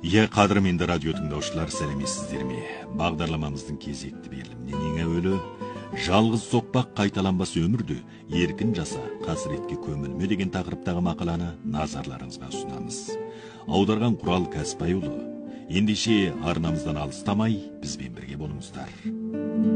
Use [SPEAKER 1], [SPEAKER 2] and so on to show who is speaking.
[SPEAKER 1] Қадірменді радио тыңдаушылар, сәлеметсіздер ме? Бағдарламамыздың кезекті берілімінен ең әуелі жалғыз соқпақ қайталанбас өмірді еркін жаса, қасіретке көмілме деген тақырыптағы мақаланы назарларыңызға ұсынамыз. Аударған Құрал Кәсіпбайұлы. Ендеше арнамыздан алыстамай, бізбен бірге болыңыздар.